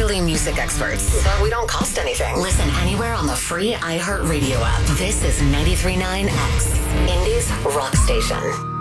really music experts, but we don't cost anything. Listen anywhere on the free iHeartRadio app. This is 93.9 X, Indy's rock station.